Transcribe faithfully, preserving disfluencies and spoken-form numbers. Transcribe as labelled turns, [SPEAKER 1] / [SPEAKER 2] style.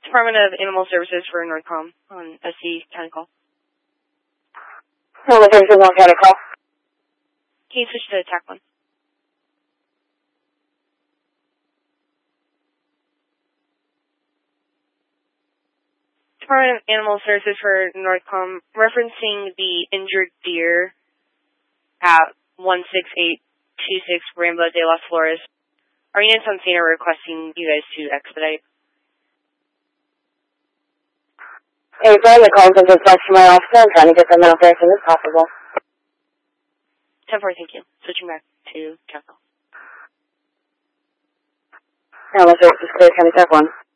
[SPEAKER 1] Department of Animal Services for Northcom on S C County Call.
[SPEAKER 2] Animal Services on County Call.
[SPEAKER 1] Can you switch to attack one? Department of Animal Services for Northcom, referencing the injured deer at one six eight two six Rainbow de las Flores. Our units on scene are requesting you guys to expedite.
[SPEAKER 2] Hey, Brian, the call comes back to my officer. I'm trying to get them out there as soon as possible.
[SPEAKER 1] ten four, thank you. Switching back to Capital.
[SPEAKER 2] Animal Services, clear, County Tech one.